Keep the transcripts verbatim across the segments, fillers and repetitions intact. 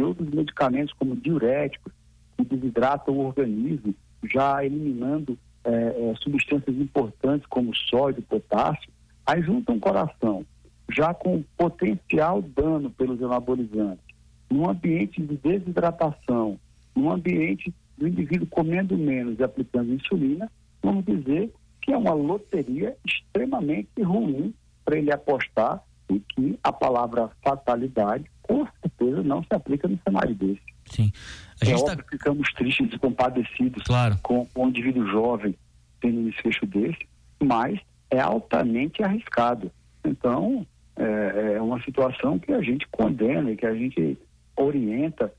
outros medicamentos como diuréticos, que desidratam o organismo, já eliminando é, é, substâncias importantes como sódio, potássio. Aí junta um coração, já com potencial dano pelos anabolizantes, num ambiente de desidratação, num ambiente do indivíduo comendo menos e aplicando insulina, vamos dizer que é uma loteria extremamente ruim para ele apostar e que a palavra fatalidade, com certeza, não se aplica no cenário desse. Sim. A é gente óbvio tá... que ficamos tristes e compadecidos claro. com, com um indivíduo jovem tendo um desfecho desse, mas é altamente arriscado. Então, é, é uma situação que a gente condena e que a gente orienta,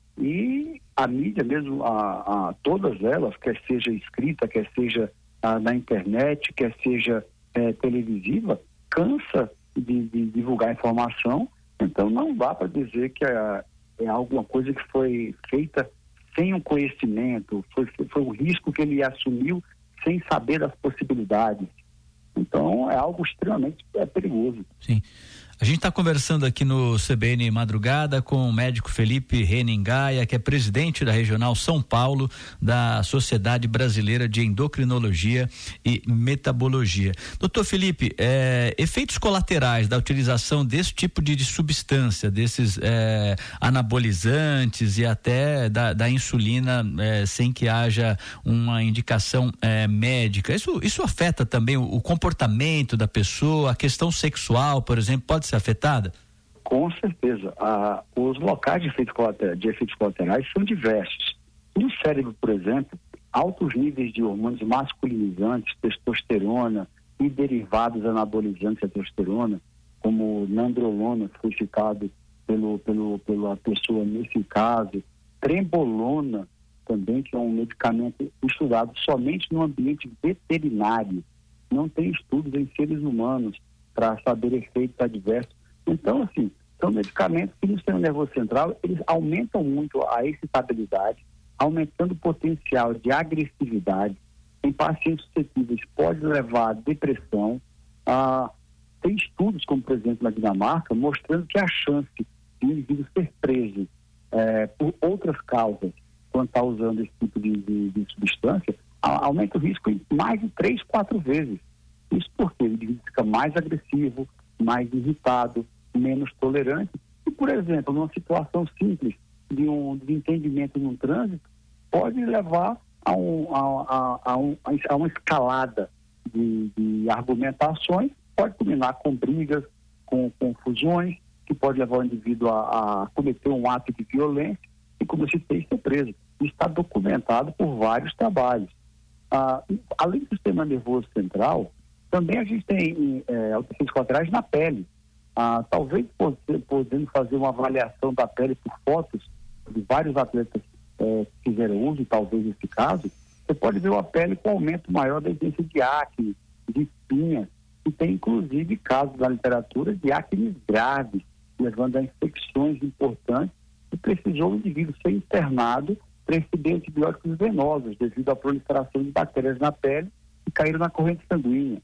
e a mídia mesmo, a, a todas elas, quer seja escrita, quer seja a, na internet, quer seja é, televisiva, cansa de, de divulgar informação. Então não dá para dizer que é, é alguma coisa que foi feita sem um conhecimento, foi, foi um risco que ele assumiu sem saber das possibilidades. Então é algo extremamente é, perigoso. Sim. A gente está conversando aqui no C B N Madrugada com o médico Felipe Reningaia, que é presidente da Regional São Paulo da Sociedade Brasileira de Endocrinologia e Metabologia. Doutor Felipe, é, efeitos colaterais da utilização desse tipo de, de substância, desses é, anabolizantes e até da, da insulina é, sem que haja uma indicação é, médica, isso, isso afeta também o, o comportamento da pessoa, a questão sexual, por exemplo, pode ser afetada? Com certeza. Ah, os locais de efeitos, colaterais, de efeitos colaterais são diversos. No cérebro, por exemplo, altos níveis de hormônios masculinizantes, testosterona e derivados anabolizantes da testosterona, como nandrolona, que foi citado pelo, pelo, pela pessoa nesse caso, trembolona também, que é um medicamento estudado somente no ambiente veterinário. Não tem estudos em seres humanos para saber efeitos adversos. Então, assim, são medicamentos que no sistema nervoso central, eles aumentam muito a excitabilidade, aumentando o potencial de agressividade. Em pacientes suscetíveis pode levar a depressão. Ah, tem estudos, como por exemplo na Dinamarca, mostrando que a chance de um indivíduo ser preso eh, por outras causas, quando está usando esse tipo de, de, de substância, a, aumenta o risco em mais de três, quatro vezes. Isso porque o indivíduo fica mais agressivo, mais irritado, menos tolerante. E, por exemplo, numa situação simples de um desentendimento num trânsito, pode levar a, um, a, a, a, um, a uma escalada de, de argumentações, pode culminar com brigas, com confusões, que pode levar o indivíduo a, a cometer um ato de violência e, como eu citei, ser preso. Isso está documentado por vários trabalhos. Ah, além do sistema nervoso central, também a gente tem é, efeitos colaterais na pele. Ah, talvez podendo fazer uma avaliação da pele por fotos de vários atletas é, que fizeram uso, talvez nesse caso, você pode ver uma pele com aumento maior da incidência de acne, de espinha, e tem inclusive casos na literatura de acne graves, levando a infecções importantes, e precisou o indivíduo ser internado para receber antibióticos venosos devido à proliferação de bactérias na pele e caíram na corrente sanguínea.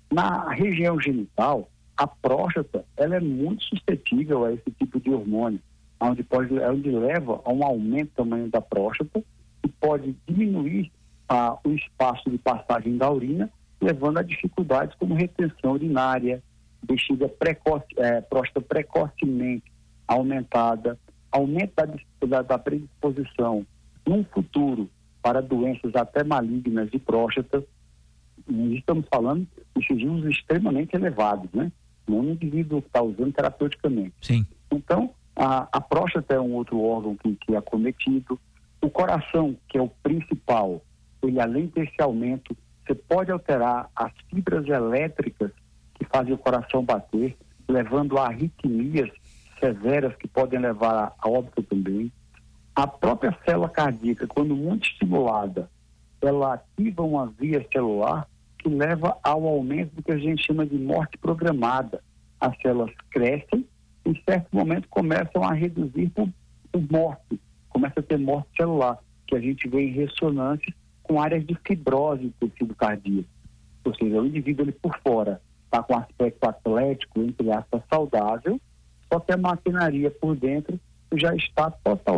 Na região genital, a próstata, ela é muito suscetível a esse tipo de hormônio, onde, pode, onde leva a um aumento do tamanho da próstata e pode diminuir ah, o espaço de passagem da urina, levando a dificuldades como retenção urinária, bexiga precoce, é, próstata precocemente aumentada, aumento da, da, da predisposição num futuro para doenças até malignas de próstata. E estamos falando de signos extremamente elevados, né? Não um indivíduo que está usando terapeuticamente. Sim. Então, a, a próstata é um outro órgão que, que é acometido. O coração, que é o principal, ele além desse aumento, você pode alterar as fibras elétricas que fazem o coração bater, levando a arritmias severas que podem levar a óbito também. A própria célula cardíaca, quando muito estimulada, ela ativa uma via celular que leva ao aumento do que a gente chama de morte programada. As células crescem e em certo momento começam a reduzir por, por morte, começa a ter morte celular, que a gente vê em ressonância com áreas de fibrose do tecido cardíaco. Ou seja, o indivíduo ele por fora está com aspecto atlético, entre aspas, saudável, só que a maquinaria por dentro já está totalmente